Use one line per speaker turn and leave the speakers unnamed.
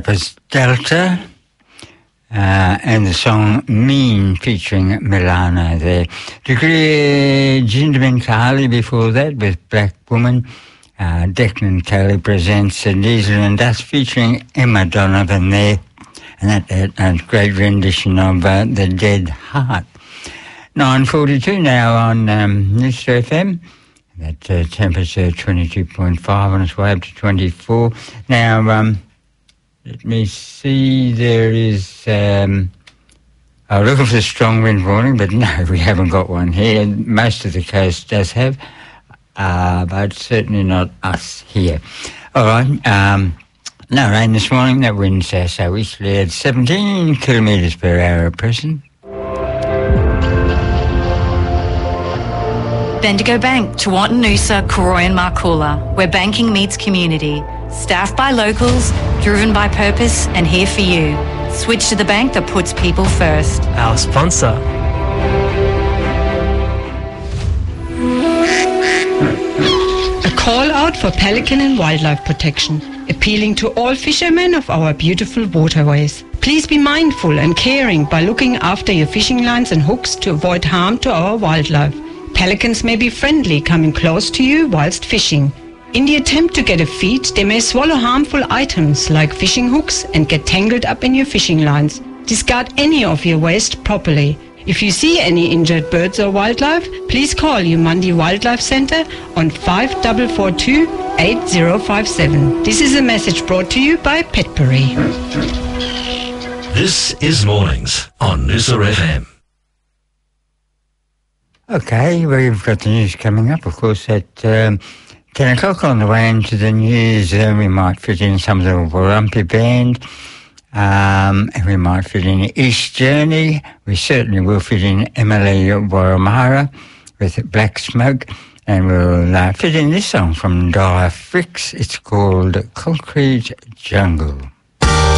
That was Delta and the song Mean featuring Milana there. Jindamin Kahali before that with Black Woman. Declan Kelly presents Diesel and Dust featuring Emma Donovan there. And that great rendition of The Dead Heart. 9:42 now on Noosa FM. That temperature 22.5 on its way up to 24. Now, let me see, there is... looking for a strong wind warning, but no, we haven't got one here. Most of the coast does have, but certainly not us here. All right, no rain this morning. That wind's south-easterly at 17 kilometres per hour at present.
Bendigo Bank, Tewantin Noosa, Koroi and Markula, where banking meets community. Staffed by locals, driven by purpose, and here for you. Switch to the bank that puts people first.
Our sponsor.
A call out for pelican and wildlife protection, appealing to all fishermen of our beautiful waterways. Please be mindful and caring by looking after your fishing lines and hooks to avoid harm to our wildlife. Pelicans may be friendly, coming close to you whilst fishing. In the attempt to get a feed, they may swallow harmful items like fishing hooks and get tangled up in your fishing lines. Discard any of your waste properly. If you see any injured birds or wildlife, please call Umandi Wildlife Centre on 5442 8057. This is a message brought to you by Petbury.
This is Mornings on Noosa FM.
Okay, we've got the news coming up, of course, at 10 o'clock on the way into the news. We might fit in some of the Warumpi Band. We might fit in East Journey. We certainly will fit in Emily Warramara with Black Smoke. And we'll fit in this song from Dire Fricks. It's called Concrete Jungle.